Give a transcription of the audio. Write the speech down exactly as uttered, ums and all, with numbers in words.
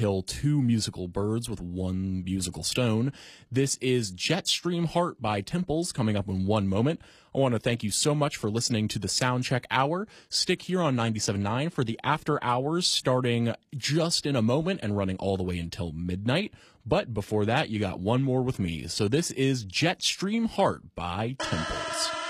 kill two musical birds with one musical stone. This is Jetstream Heart by Temples, coming up in one moment. I want to thank you so much for listening to the Soundcheck Hour. Stick here on ninety-seven point nine for the After Hours, starting just in a moment and running all the way until midnight. But before that, you got one more with me. So this is Jetstream Heart by Temples.